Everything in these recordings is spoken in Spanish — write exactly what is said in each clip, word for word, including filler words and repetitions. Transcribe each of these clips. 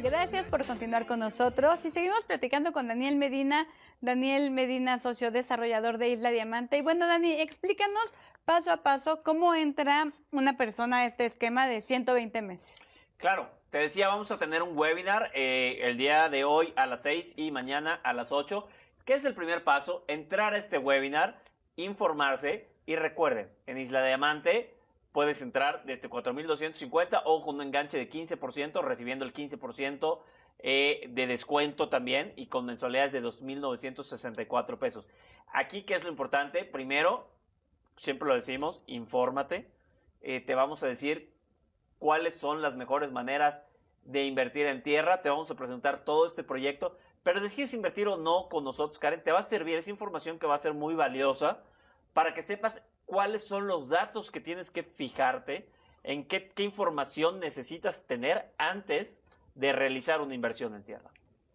Gracias por continuar con nosotros y seguimos platicando con Daniel Medina, Daniel Medina, socio desarrollador de Isla Diamante. Y bueno, Dani, explícanos paso a paso cómo entra una persona a este esquema de ciento veinte meses. Claro, te decía, vamos a tener un webinar eh, el día de hoy a las seis y mañana a las ocho. ¿Qué es el primer paso? Entrar a este webinar, informarse y recuerden, en Isla Diamante puedes entrar desde cuatro mil doscientos cincuenta o con un enganche de quince por ciento, recibiendo el quince por ciento eh, de descuento también y con mensualidades de dos mil novecientos sesenta y cuatro pesos. Aquí, ¿qué es lo importante? Primero, siempre lo decimos, infórmate. Eh, te vamos a decir cuáles son las mejores maneras de invertir en tierra. Te vamos a presentar todo este proyecto. Pero decides invertir o no con nosotros, Karen, te va a servir esa información que va a ser muy valiosa para que sepas cuáles son los datos que tienes que fijarte, en qué, qué información necesitas tener antes de realizar una inversión en tierra.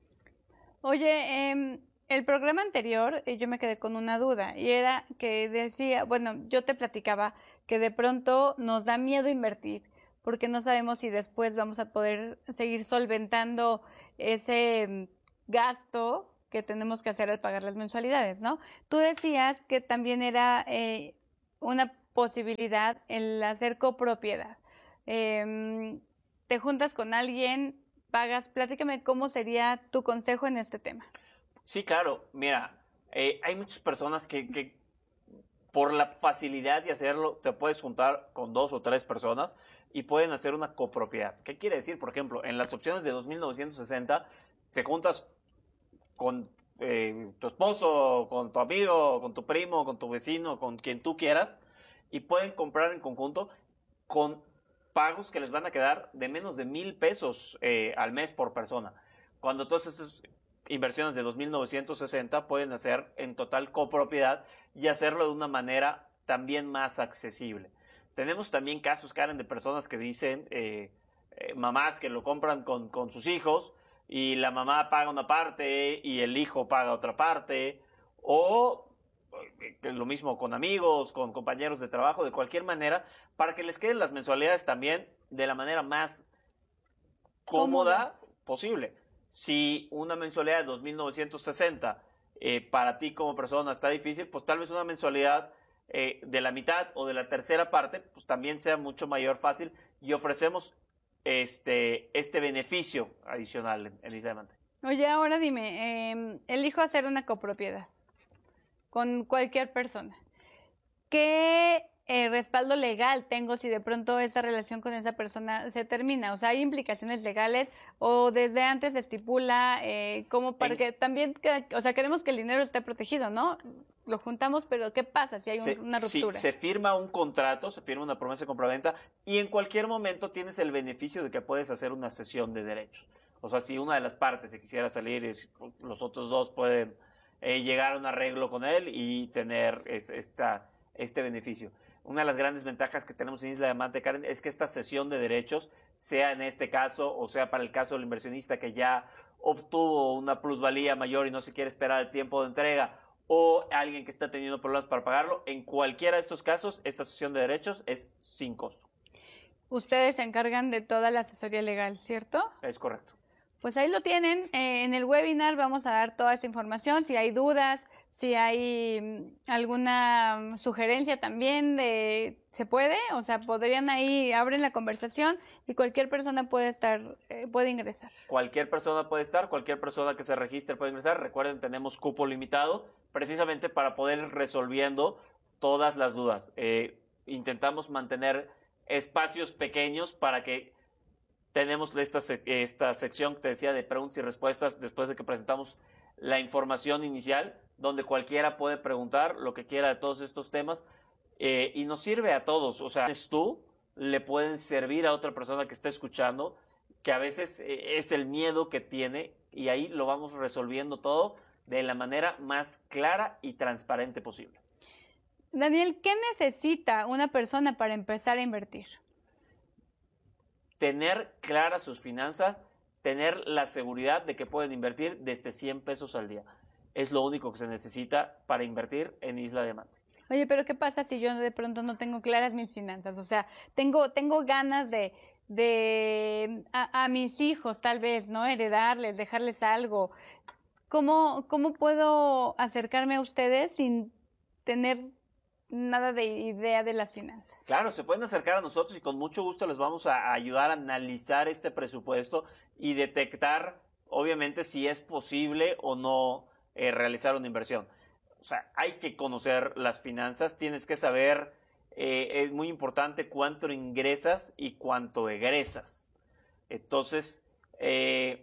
Oye, eh, el programa anterior eh, yo me quedé con una duda y era que decía, bueno, yo te platicaba que de pronto nos da miedo invertir porque no sabemos si después vamos a poder seguir solventando ese gasto que tenemos que hacer al pagar las mensualidades, ¿no? Tú decías que también era eh, una posibilidad el hacer copropiedad. Eh, te juntas con alguien, pagas, platícame cómo sería tu consejo en este tema. Sí, claro, mira, eh, hay muchas personas que, que por la facilidad de hacerlo, te puedes juntar con dos o tres personas y pueden hacer una copropiedad. ¿Qué quiere decir? Por ejemplo, en las opciones de dos mil novecientos sesenta, te juntas con eh, tu esposo, con tu amigo, con tu primo, con tu vecino, con quien tú quieras, y pueden comprar en conjunto con pagos que les van a quedar de menos de mil pesos eh, al mes por persona. Cuando todas estas inversiones de dos mil novecientos sesenta pueden hacer en total copropiedad y hacerlo de una manera también más accesible. Tenemos también casos, Karen, de personas que dicen, eh, eh, mamás que lo compran con, con sus hijos, y la mamá paga una parte y el hijo paga otra parte, o lo mismo con amigos, con compañeros de trabajo, de cualquier manera, para que les queden las mensualidades también de la manera más cómoda Cómodas. posible. Si una mensualidad de dos mil novecientos sesenta eh, para ti como persona está difícil, pues tal vez una mensualidad eh, de la mitad o de la tercera parte, pues también sea mucho mayor fácil y ofrecemos este, este beneficio adicional en, en Isla Diamante. Oye, ahora dime, eh, elijo hacer una copropiedad con cualquier persona. ¿Qué eh, respaldo legal tengo si de pronto esa relación con esa persona se termina? O sea, ¿hay implicaciones legales o desde antes se estipula eh, como para en, que también, que, o sea, queremos que el dinero esté protegido, ¿no? Lo juntamos, pero ¿qué pasa si hay se, un, una ruptura? Sí, se firma un contrato, se firma una promesa de compraventa y en cualquier momento tienes el beneficio de que puedes hacer una cesión de derechos. O sea, si una de las partes se quisiera salir, es, los otros dos pueden eh, llegar a un arreglo con él y tener es, esta, este beneficio. Una de las grandes ventajas que tenemos en Isla Diamante, Karen, es que esta cesión de derechos, sea en este caso o sea para el caso del inversionista que ya obtuvo una plusvalía mayor y no se quiere esperar el tiempo de entrega, o alguien que está teniendo problemas para pagarlo, en cualquiera de estos casos, esta cesión de derechos es sin costo. Ustedes se encargan de toda la asesoría legal, ¿cierto? Es correcto. Pues ahí lo tienen, eh, en el webinar vamos a dar toda esa información, si hay dudas, si hay alguna sugerencia también de, ¿se puede? O sea, podrían ahí, abren la conversación y cualquier persona puede estar, eh, puede ingresar. Cualquier persona puede estar, cualquier persona que se registre puede ingresar. Recuerden, tenemos cupo limitado, precisamente para poder ir resolviendo todas las dudas. Eh, intentamos mantener espacios pequeños para que tenemos esta, esta sección que te decía de preguntas y respuestas después de que presentamos la información inicial, donde cualquiera puede preguntar lo que quiera de todos estos temas eh, y nos sirve a todos. O sea, tú le pueden servir a otra persona que está escuchando, que a veces eh, es el miedo que tiene, y ahí lo vamos resolviendo todo de la manera más clara y transparente posible. Daniel, ¿qué necesita una persona para empezar a invertir? Tener claras sus finanzas, tener la seguridad de que pueden invertir desde cien pesos al día. Es lo único que se necesita para invertir en Isla Diamante. Oye, pero ¿qué pasa si yo de pronto no tengo claras mis finanzas? O sea, tengo, tengo ganas de, de a, a mis hijos tal vez, ¿no? Heredarles, dejarles algo. ¿Cómo, cómo puedo acercarme a ustedes sin tener nada de idea de las finanzas? Claro, se pueden acercar a nosotros y con mucho gusto les vamos a ayudar a analizar este presupuesto y detectar, obviamente, si es posible o no eh, realizar una inversión. O sea, hay que conocer las finanzas, tienes que saber, eh, es muy importante cuánto ingresas y cuánto egresas. Entonces, eh,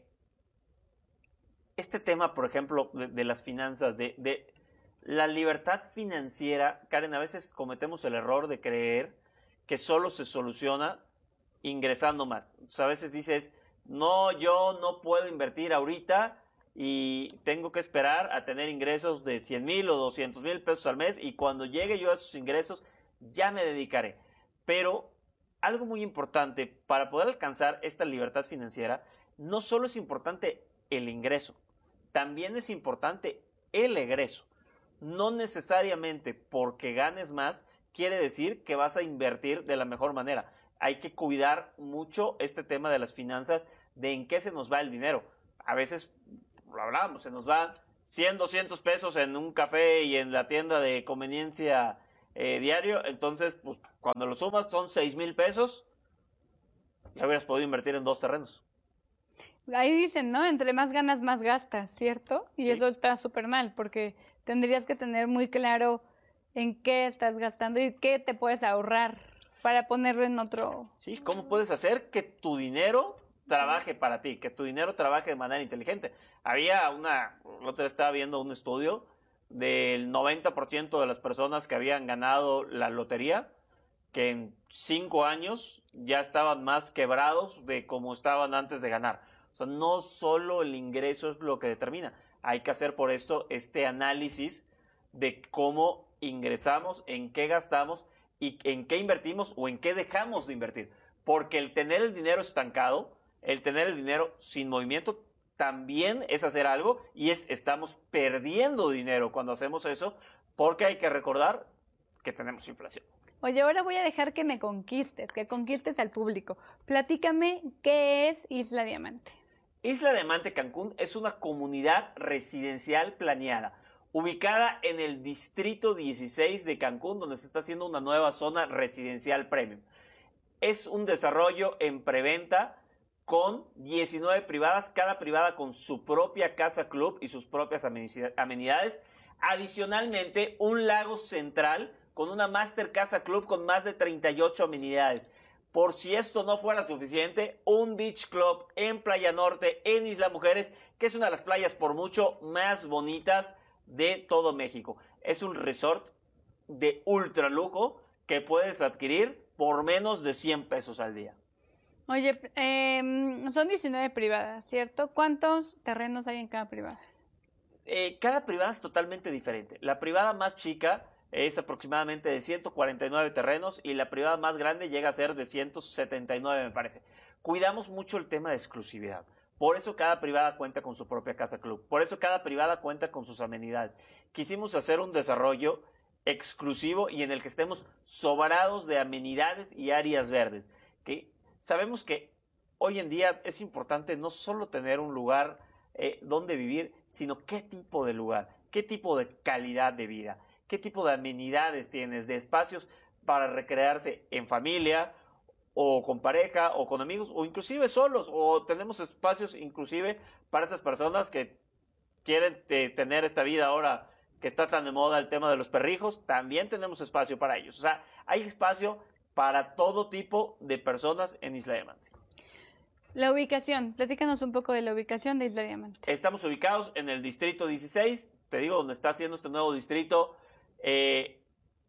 este tema, por ejemplo, de, de las finanzas, de, de la libertad financiera, Karen, a veces cometemos el error de creer que solo se soluciona ingresando más. Entonces, a veces dices, no, yo no puedo invertir ahorita y tengo que esperar a tener ingresos de cien mil o doscientos mil pesos al mes y cuando llegue yo a esos ingresos ya me dedicaré. Pero algo muy importante para poder alcanzar esta libertad financiera, no solo es importante el ingreso, también es importante el egreso. No necesariamente porque ganes más quiere decir que vas a invertir de la mejor manera. Hay que cuidar mucho este tema de las finanzas, de en qué se nos va el dinero. A veces, lo hablábamos, se nos van cien, doscientos pesos en un café y en la tienda de conveniencia eh, diario. Entonces, pues cuando lo sumas son seis mil pesos. Ya hubieras podido invertir en dos terrenos. Ahí dicen, ¿no? Entre más ganas, más gastas, ¿cierto? Y Sí. eso está súper mal, porque tendrías que tener muy claro en qué estás gastando y qué te puedes ahorrar para ponerlo en otro. Sí, ¿cómo puedes hacer que tu dinero trabaje para ti, que tu dinero trabaje de manera inteligente? Había una, la otra vez estaba viendo un estudio del noventa por ciento de las personas que habían ganado la lotería, que en cinco años ya estaban más quebrados de como estaban antes de ganar. O sea, no solo el ingreso es lo que determina. Hay que hacer por esto este análisis de cómo ingresamos, en qué gastamos y en qué invertimos o en qué dejamos de invertir. Porque el tener el dinero estancado, el tener el dinero sin movimiento, también es hacer algo y es estamos perdiendo dinero cuando hacemos eso, porque hay que recordar que tenemos inflación. Oye, ahora voy a dejar que me conquistes, que conquistes al público. Platícame qué es Isla Diamante. Isla Diamante Cancún es una comunidad residencial planeada, ubicada en el distrito dieciséis de Cancún, donde se está haciendo una nueva zona residencial premium. Es un desarrollo en preventa con diecinueve privadas, cada privada con su propia casa club y sus propias amenidades. Adicionalmente, un lago central con una Master Casa Club con más de treinta y ocho amenidades. Por si esto no fuera suficiente, un Beach Club en Playa Norte, en Isla Mujeres, que es una de las playas por mucho más bonitas de todo México. Es un resort de ultra lujo que puedes adquirir por menos de cien pesos al día. Oye, eh, son diecinueve privadas, ¿cierto? ¿Cuántos terrenos hay en cada privada? Eh, cada privada es totalmente diferente. La privada más chica es aproximadamente de ciento cuarenta y nueve terrenos y la privada más grande llega a ser de ciento setenta y nueve, me parece. Cuidamos mucho el tema de exclusividad. Por eso cada privada cuenta con su propia casa club. Por eso cada privada cuenta con sus amenidades. Quisimos hacer un desarrollo exclusivo y en el que estemos sobrados de amenidades y áreas verdes. Que sabemos que hoy en día es importante no solo tener un lugar eh, donde vivir, sino qué tipo de lugar, qué tipo de calidad de vida. ¿Qué tipo de amenidades tienes, de espacios para recrearse en familia o con pareja o con amigos o inclusive solos? O tenemos espacios inclusive para esas personas que quieren te, tener esta vida ahora que está tan de moda el tema de los perrijos, también tenemos espacio para ellos. O sea, hay espacio para todo tipo de personas en Isla Diamante. La ubicación, platícanos un poco de la ubicación de Isla Diamante. Estamos ubicados en el distrito dieciséis, te digo, donde está haciendo este nuevo distrito. Eh,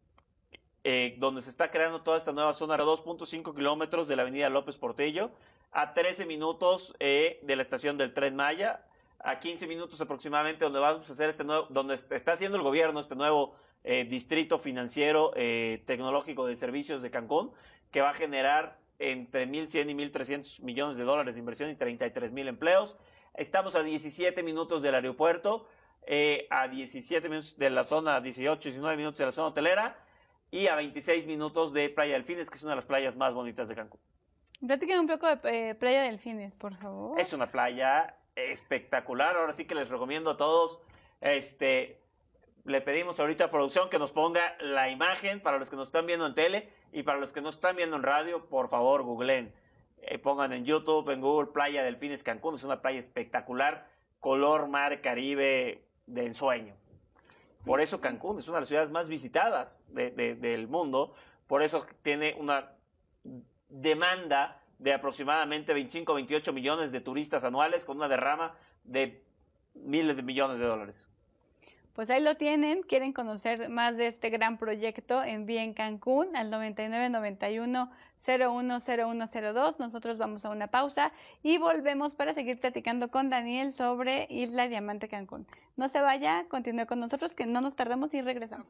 eh, donde se está creando toda esta nueva zona a dos punto cinco kilómetros de la avenida López Portillo, a trece minutos eh, de la estación del Tren Maya, a quince minutos aproximadamente donde vamos a hacer este nuevo, donde está haciendo el gobierno este nuevo eh, distrito financiero eh, tecnológico de servicios de Cancún, que va a generar entre mil cien y mil trescientos millones de dólares de inversión y treinta y tres mil empleos. Estamos a diecisiete minutos del aeropuerto, Eh, a diecisiete minutos de la zona, dieciocho, diecinueve minutos de la zona hotelera y a veintiséis minutos de Playa Delfines, que es una de las playas más bonitas de Cancún. Platíquenme un poco de eh, Playa Delfines, por favor. Es una playa espectacular. Ahora sí que les recomiendo a todos. Este, le pedimos ahorita a producción que nos ponga la imagen para los que nos están viendo en tele y para los que nos están viendo en radio, por favor, googleen. Eh, pongan en YouTube, en Google, Playa Delfines Cancún. Es una playa espectacular, color mar Caribe de ensueño. Por eso Cancún es una de las ciudades más visitadas de, de, del mundo. Por eso tiene una demanda de aproximadamente veinticinco a veintiocho millones de turistas anuales con una derrama de miles de millones de dólares. Pues ahí lo tienen. ¿Quieren conocer más de este gran proyecto? Envíen Cancún al noventa y nueve noventa y uno cero uno cero uno cero dos. Nosotros vamos a una pausa y volvemos para seguir platicando con Daniel sobre Isla Diamante Cancún. No se vaya, continúe con nosotros que no nos tardamos y regresamos.